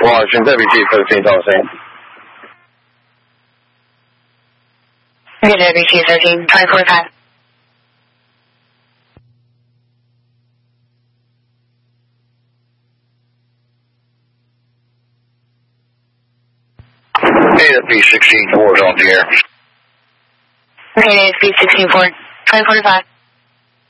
Washington, WT13, Tulsa. Okay, WT13, 545. ASP 16-4 is on the air. Okay, ASP 16-4, 545.